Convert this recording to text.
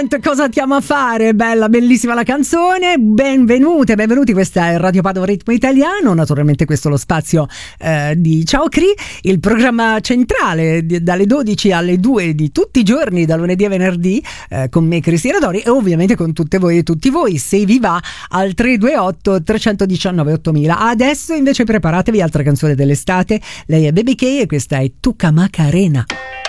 Grant, cosa ti ama fare? Bella, bellissima la canzone. Benvenute, benvenuti. Questa è Radio Padova Ritmo Italiano. Naturalmente questo è lo spazio di Ciao Cri, il programma centrale dalle 12 alle 2 di tutti i giorni, da lunedì a venerdì, con me Cristina Dori e ovviamente con tutte voi e tutti voi, se vi va, al 328 319 8000. Adesso invece preparatevi, altra canzone dell'estate. Lei è Baby K e questa è Tuca Macarena.